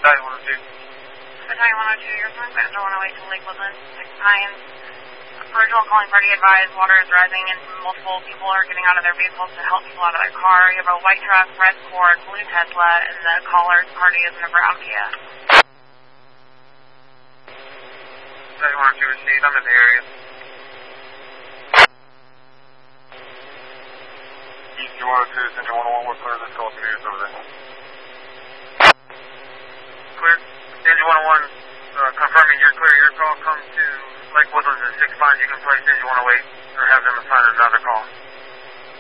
Battalion 102. Battalion 102, you're from Battalion 108 to Lake Woodland, 6 Pines. Original calling party advised water is rising and multiple people are getting out of their vehicles to help people out of their car. You have a white truck, red Ford, blue Tesla, and the caller's party is in a brown Kia. Battalion 102 received, I'm in the area. East 102, Central 101, we're clear, let's call Spears over there. Clear. Engine 101, confirming you're clear. Your call comes to Lake Woodlands at 6 Pines. You can place Engine 108 or have them assign another call.